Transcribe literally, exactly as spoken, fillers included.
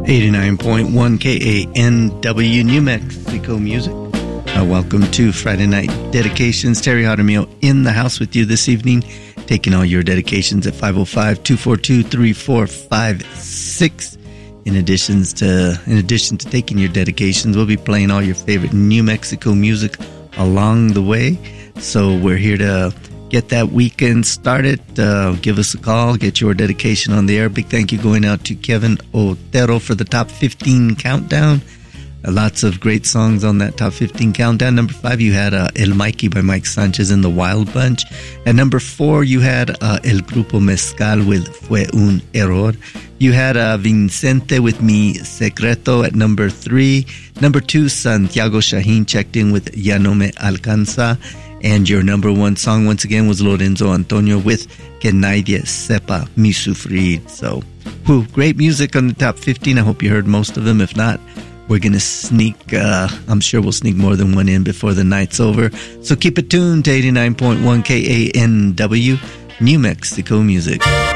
eighty-nine point one K A N W, New Mexico Music. Uh, welcome to Friday Night Dedications. Terry Jaramillo in the house with you this evening, taking all your dedications at five oh five, two four two, three four five six. In addition to in addition to taking your dedications, we'll be playing all your favorite New Mexico music along the way. So we're here to get that weekend started. Uh, give us a call. Get your dedication on the air. Big thank you going out to Kevin Otero for the top fifteen countdown. Uh, lots of great songs on that top fifteen countdown. Number five, you had uh, El Mikey by Mike Sanchez and the Wild Bunch. At number four, you had uh, El Grupo Mezcal with Fue un Error. You had uh, Vincente with Mi Secreto at number three. Number two, Santiago Shahin checked in with Ya No Me Alcanza. And your number one song, once again, was Lorenzo Antonio with Que Nadie Sepa Mi Sufrir. So, whew, great music on the top fifteen. I hope you heard most of them. If not, we're going to sneak, uh, I'm sure we'll sneak more than one in before the night's over. So keep it tuned to eighty-nine point one K A N W, New Mexico Music.